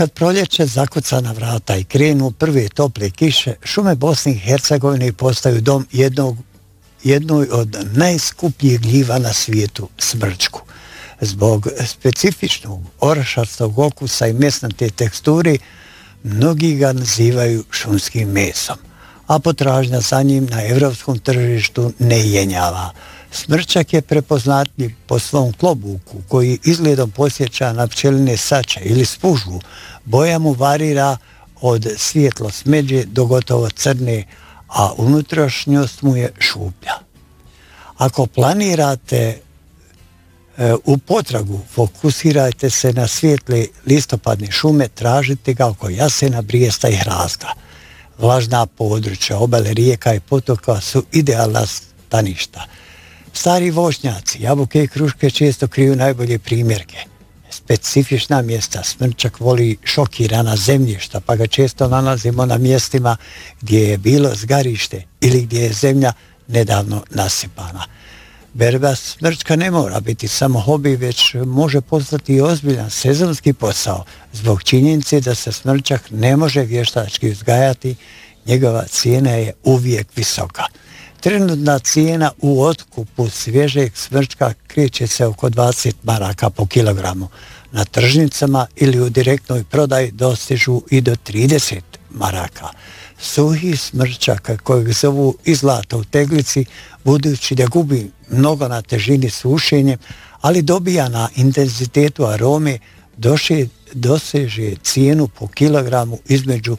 kad proljeće zakuca na vrata i krenu prve tople kiše, šume Bosne i Hercegovine postaju dom jednoj od najskupljih gljiva na svijetu, smrčku. Zbog specifičnog orašastog okusa i mesnate teksture, mnogi ga nazivaju šumskim mesom, a potražnja za njim na evropskom tržištu ne jenjava. Smrčak je prepoznatljiv po svom klobuku, koji izgledom posjeća na pčeline sače ili spužvu. Boja mu varira od svijetlo smeđe do gotovo crne, a unutrašnjost mu je šuplja. Ako planirate u potragu, fokusirajte se na svijetle listopadne šume, tražite ga oko jasena, brijesta i hrasta. Vlažna područja, obale rijeka i potoka su idealna staništa. Stari voćnjaci, jabuke i kruške često kriju najbolje primjerke. Specifična mjesta smrčak voli šokirana zemljišta, pa ga često nalazimo na mjestima gdje je bilo zgarište ili gdje je zemlja nedavno nasipana. Berba smrčka ne mora biti samo hobi, već može postati i ozbiljan sezonski posao. Zbog činjenice da se smrčak ne može vještački uzgajati, njegova cijena je uvijek visoka. Trenutna cijena u otkupu svježeg smrčka kreće se oko 20 maraka po kilogramu. Na tržnicama ili u direktnoj prodaji dostižu i do 30 maraka. Suhi smrčak, kojeg zovu izlata u teglici, budući da gubi mnogo na težini sušenjem, ali dobija na intenzitetu arome, doseže cijenu po kilogramu između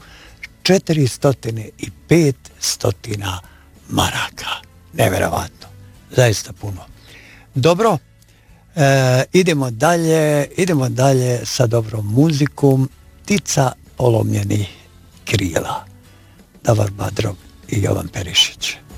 400 i 500 maraka. Nevjerovatno. Zaista puno. Dobro, idemo dalje sa dobrom muzikom. Ptica polomljenih krila. Davor Badrov i Jovan Perišić.